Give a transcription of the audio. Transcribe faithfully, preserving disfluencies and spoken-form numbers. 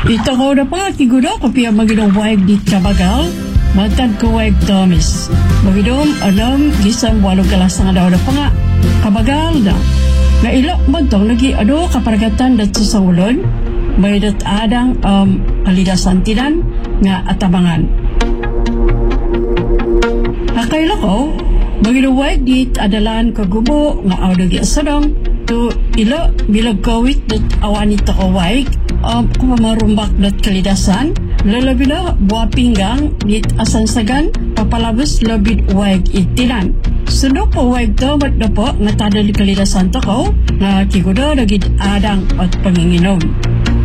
Ito ko na pa, tigudo ko piya maginawag di kabagal, matag ko wag Thomas. Magidom, alam, gisang walong kalas nga daw na pa nga, kabagal na. Nga ilok mo itong lagi ano kaparagatan dat sa ulon, may dat adang um, alidasan tinan nga atabangan. Akailo ko, maginawag di adalan kagubo nga awdag yasadong, to ilo bilag kawit dat awanit ako wag, um, kumarumbak dat kalidasan, lalabi na buwa pinggang dit asansagan, papalabas labid wag itinan. Sundo po wag to mat na po nga tadal kalidasan to ko nga kigudo nagid adang at panginginom.